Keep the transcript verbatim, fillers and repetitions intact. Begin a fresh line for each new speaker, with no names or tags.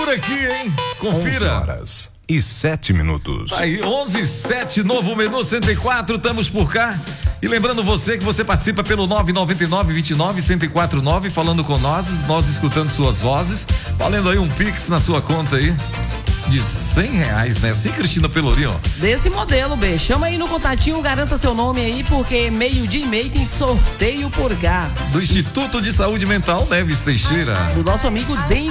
por aqui, hein? Confira.
onze horas e sete minutos.
Aí, onze e sete, novo menu cento e quatro, estamos por cá. E lembrando você que você participa pelo nove nove nove, vinte e nove, cento e quatro nove, falando com nós, nós escutando suas vozes, valendo aí um Pix na sua conta aí. De cem reais, né? Sim, Cristina Pelourinho.
Desse modelo, B. Chama aí no contatinho, garanta seu nome aí, porque meio dia e meio tem sorteio por cá.
Do Instituto de Saúde Mental Neves Teixeira.
Do nosso amigo Den